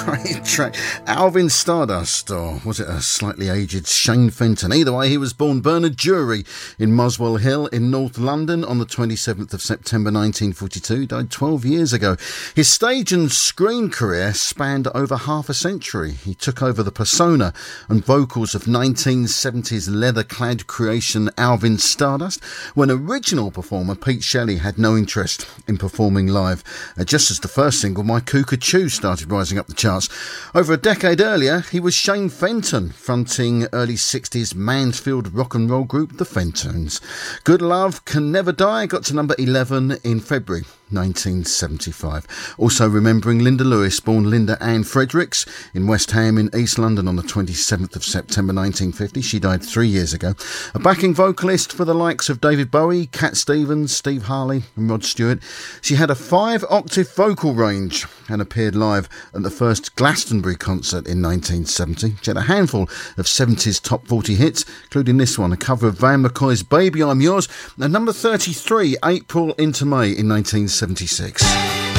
Great track. Alvin Stardust, or was it a slightly aged Shane Fenton? Either way, he was born Bernard Jury in Muswell Hill in North London on the 27th of September 1942. Died 12 years ago. His stage and screen career spanned over half a century. He took over the persona and vocals of 1970s leather-clad creation Alvin Stardust when original performer Pete Shelley had no interest in performing live, just as the first single, My Cuckoo started rising up the charts. Over a decade earlier, he was Shane Fenton, fronting early 60s Mansfield rock and roll group The Fentones. Good Love Can Never Die got to number 11 in February 1975. Also remembering Linda Lewis, born Linda Ann Fredericks in West Ham in East London on the 27th of September 1950. She died 3 years ago. A backing vocalist for the likes of David Bowie, Cat Stevens, Steve Harley and Rod Stewart. She had a 5-octave vocal range and appeared live at the first Glastonbury concert in 1970. She had a handful of 70s top 40 hits, including this one, a cover of Van McCoy's Baby I'm Yours, and number 33, April into May in 1976.